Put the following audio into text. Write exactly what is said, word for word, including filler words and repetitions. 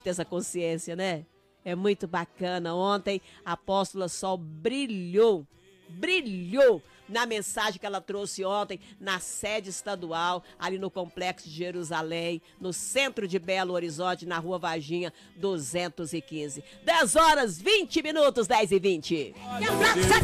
essa consciência, né? É muito bacana. Ontem a apóstola Sol brilhou, brilhou na mensagem que ela trouxe ontem na sede estadual, ali no Complexo de Jerusalém, no centro de Belo Horizonte, na Rua Varginha duzentos e quinze. dez horas, vinte minutos, dez e vinte.